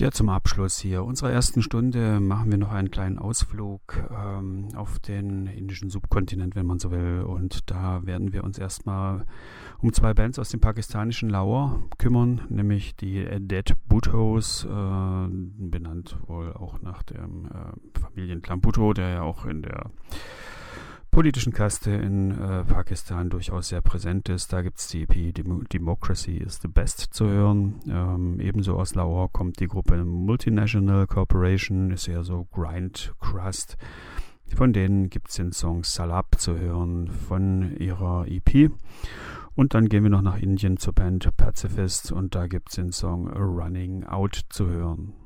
Ja, zum Abschluss hier unserer ersten Stunde machen wir noch einen kleinen Ausflug auf den indischen Subkontinent, wenn man so will. Und da werden wir uns erstmal um zwei Bands aus dem pakistanischen Lahore kümmern, nämlich die Dead Bhuttos, benannt wohl auch nach dem Familienclan Bhutto, der ja auch in der politischen Kaste in Pakistan durchaus sehr präsent ist. Da gibt es die EP Democracy is the Best zu hören. Ebenso aus Lahore kommt die Gruppe Multinational Corporation, ist eher so Grind Crust. Von denen gibt es den Song Salab zu hören von ihrer EP. Und dann gehen wir noch nach Indien zur Band Pacifist und da gibt es den Song Running Out zu hören.